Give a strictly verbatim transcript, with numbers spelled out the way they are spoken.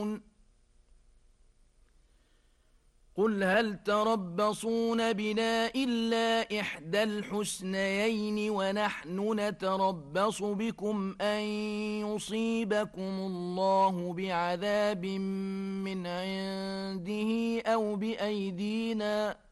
قل هل تربصون بنا إلا إحدى الحسنيين ونحن نتربص بكم أن يصيبكم الله بعذاب من عنده أو بأيدينا